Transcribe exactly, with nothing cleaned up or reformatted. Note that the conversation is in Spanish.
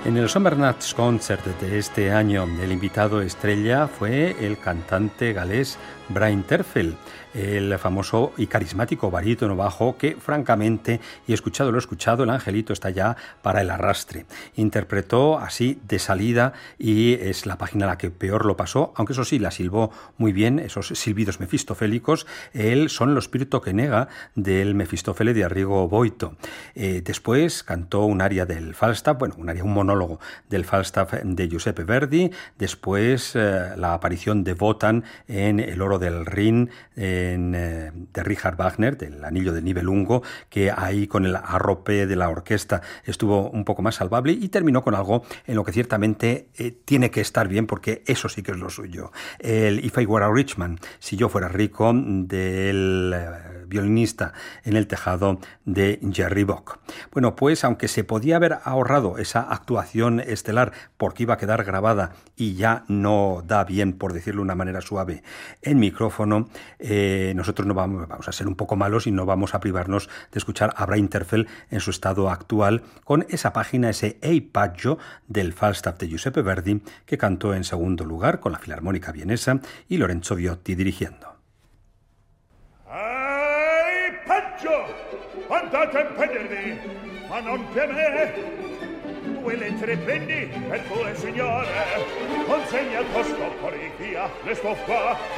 En el Sommernachts Concert de este año, el invitado estrella fue el cantante galés Brian Terfel, el famoso y carismático barítono bajo que, francamente, y escuchado lo escuchado, el angelito está ya para el arrastre. Interpretó así de salida y es la página a la que peor lo pasó, aunque eso sí, la silbó muy bien, esos silbidos mefistofélicos, él son lo espíritu que nega del Mefistófele de Arrigo Boito. Eh, después cantó un aria del Falstaff, bueno, un aria, un monólogo del Falstaff de Giuseppe Verdi, después eh, la aparición de Wotan en El oro del Rin, en, eh, de Richard Wagner, del Anillo del Nibelungo, que ahí con el arrope de la orquesta estuvo un poco más salvable, y terminó con algo en lo que ciertamente eh, tiene que estar bien, porque eso sí que es lo suyo. El If I Were a Rich Man, si yo fuera rico, del eh, violinista en el tejado de Jerry Bock. Bueno, pues aunque se podía haber ahorrado esa actuación estelar porque iba a quedar grabada y ya no da bien, por decirlo de una manera suave, en micrófono, eh, nosotros no vamos, vamos a ser un poco malos y no vamos a privarnos de escuchar a Brian Terfel en su estado actual con esa página, ese Ei Paggio del Falstaff de Giuseppe Verdi, que cantó en segundo lugar con la Filarmónica Vienesa y Lorenzo Viotti dirigiendo. Ei Paggio! Andate a impedirvi, ma non che a me! Due lettere prendi per tue signore, consegna il costo, porri via, resto qua.